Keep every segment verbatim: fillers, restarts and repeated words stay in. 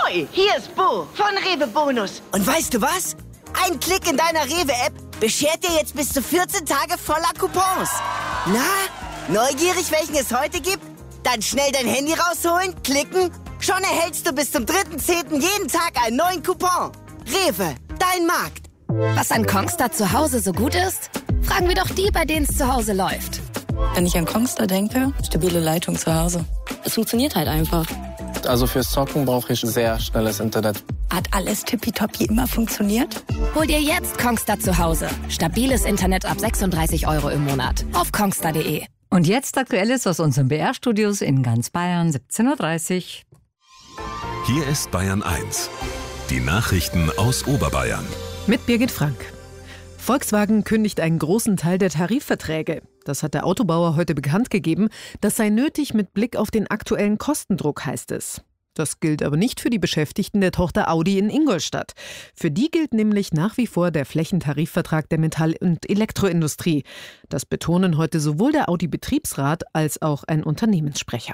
Hoi, hier ist Bo von Rewe Bonus. Und weißt du was? Ein Klick in deiner Rewe-App beschert dir jetzt bis zu vierzehn Tage voller Coupons. Na, neugierig, welchen es heute gibt? Dann schnell dein Handy rausholen, klicken. Schon erhältst du bis zum dritten zehnten jeden Tag einen neuen Coupon. Rewe, dein Markt. Was an Kongstar zu Hause so gut ist? Fragen wir doch die, bei denen es zu Hause läuft. Wenn ich an Kongstar denke, stabile Leitung zu Hause. Es funktioniert halt einfach. Also fürs Zocken brauche ich sehr schnelles Internet. Hat alles tippitoppi immer funktioniert? Hol dir jetzt Kongstar zu Hause. Stabiles Internet ab sechsunddreißig Euro im Monat. Auf kongstar punkt de. Und jetzt Aktuelles aus unseren B R-Studios in ganz Bayern, siebzehn Uhr dreißig. Hier ist Bayern eins. Die Nachrichten aus Oberbayern. Mit Birgit Frank. Volkswagen kündigt einen großen Teil der Tarifverträge. Das hat der Autobauer heute bekannt gegeben. Das sei nötig mit Blick auf den aktuellen Kostendruck, heißt es. Das gilt aber nicht für die Beschäftigten der Tochter Audi in Ingolstadt. Für die gilt nämlich nach wie vor der Flächentarifvertrag der Metall- und Elektroindustrie. Das betonen heute sowohl der Audi-Betriebsrat als auch ein Unternehmenssprecher.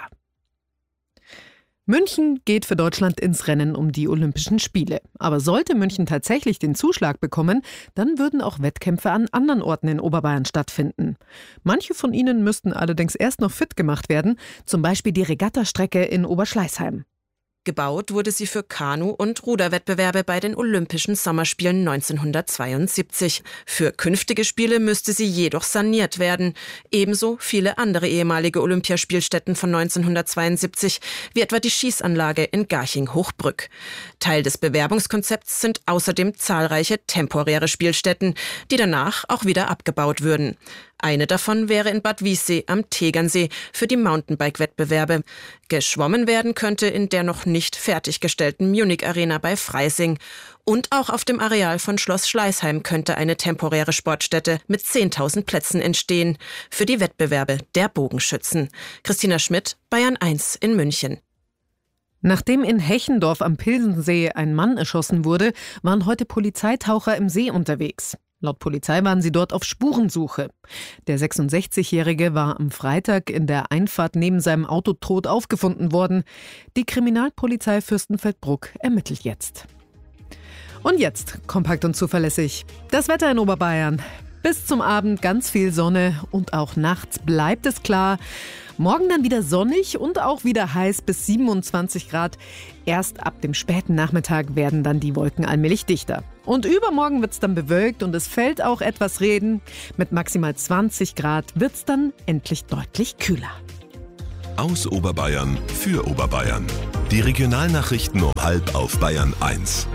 München geht für Deutschland ins Rennen um die Olympischen Spiele. Aber sollte München tatsächlich den Zuschlag bekommen, dann würden auch Wettkämpfe an anderen Orten in Oberbayern stattfinden. Manche von ihnen müssten allerdings erst noch fit gemacht werden, zum Beispiel die Regattastrecke in Oberschleißheim. Gebaut wurde sie für Kanu- und Ruderwettbewerbe bei den Olympischen Sommerspielen neunzehnhundertzweiundsiebzig. Für künftige Spiele müsste sie jedoch saniert werden. Ebenso viele andere ehemalige Olympiaspielstätten von neunzehnhundertzweiundsiebzig, wie etwa die Schießanlage in Garching-Hochbrück. Teil des Bewerbungskonzepts sind außerdem zahlreiche temporäre Spielstätten, die danach auch wieder abgebaut würden. Eine davon wäre in Bad Wiessee am Tegernsee für die Mountainbike-Wettbewerbe. Geschwommen werden könnte in der noch nicht fertiggestellten Munich Arena bei Freising. Und auch auf dem Areal von Schloss Schleißheim könnte eine temporäre Sportstätte mit zehntausend Plätzen entstehen für die Wettbewerbe der Bogenschützen. Christina Schmidt, Bayern eins in München. Nachdem in Hechendorf am Pilsensee ein Mann erschossen wurde, waren heute Polizeitaucher im See unterwegs. Laut Polizei waren sie dort auf Spurensuche. Der sechsundsechzigjährige war am Freitag in der Einfahrt neben seinem Auto tot aufgefunden worden. Die Kriminalpolizei Fürstenfeldbruck ermittelt jetzt. Und jetzt, kompakt und zuverlässig, das Wetter in Oberbayern. Bis zum Abend ganz viel Sonne und auch nachts bleibt es klar. Morgen dann wieder sonnig und auch wieder heiß bis siebenundzwanzig Grad. Erst ab dem späten Nachmittag werden dann die Wolken allmählich dichter. Und übermorgen wird es dann bewölkt und es fällt auch etwas Regen. Mit maximal zwanzig Grad wird es dann endlich deutlich kühler. Aus Oberbayern für Oberbayern. Die Regionalnachrichten um halb auf Bayern eins.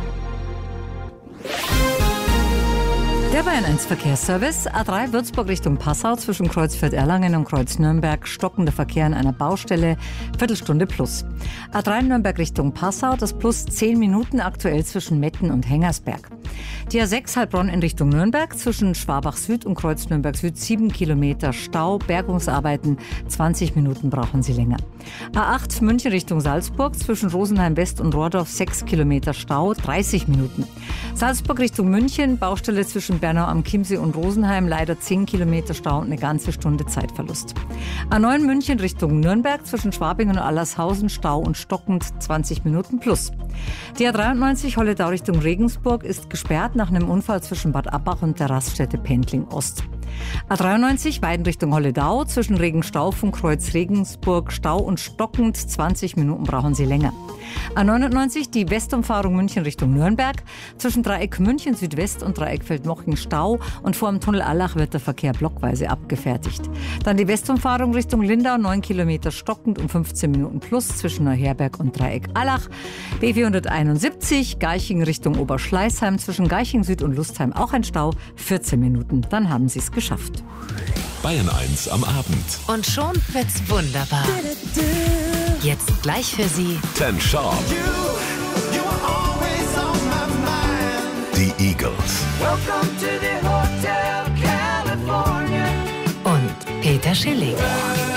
Der Bayern eins Verkehrsservice. A drei Würzburg Richtung Passau zwischen Kreuzfeld-Erlangen und Kreuz-Nürnberg. Stockender Verkehr an einer Baustelle. Viertelstunde plus. A drei Nürnberg Richtung Passau. Das plus zehn Minuten aktuell zwischen Metten und Hengersberg. Die A sechs Heilbronn in Richtung Nürnberg zwischen Schwabach Süd und Kreuz Nürnberg Süd. sieben Kilometer Stau. Bergungsarbeiten. zwanzig Minuten brauchen Sie länger. A acht München Richtung Salzburg zwischen Rosenheim West und Rohrdorf. sechs Kilometer Stau. dreißig Minuten. Salzburg Richtung München. Baustelle zwischen Bernau am Chiemsee und Rosenheim, leider zehn Kilometer Stau und eine ganze Stunde Zeitverlust. A neun München Richtung Nürnberg zwischen Schwabing und Allershausen, Stau und stockend zwanzig Minuten plus. Die A dreiundneunzig Holledau Richtung Regensburg ist gesperrt nach einem Unfall zwischen Bad Abbach und der Raststätte Pendling Ost. A dreiundneunzig Weiden Richtung Holledau zwischen Regenstauf und Kreuz Regensburg, Stau und stockend zwanzig Minuten brauchen Sie länger. A neunundneunzig die Westumfahrung München Richtung Nürnberg zwischen Dreieck München Südwest und Dreieck Feldmoching Stau und vor dem Tunnel Allach wird der Verkehr blockweise abgefertigt. Dann die Westumfahrung Richtung Lindau, neun Kilometer stockend um fünfzehn Minuten plus zwischen Neuherberg und Dreieck Allach. B vierhunderteinundsiebzig Garching Richtung Oberschleißheim zwischen Garching Süd und Lustheim auch ein Stau, vierzehn Minuten. Dann haben Sie es geschafft. Bayern eins am Abend. Und schon wird's wunderbar. Jetzt gleich für Sie Ten Sharp. Die Eagles. und Peter Schilling.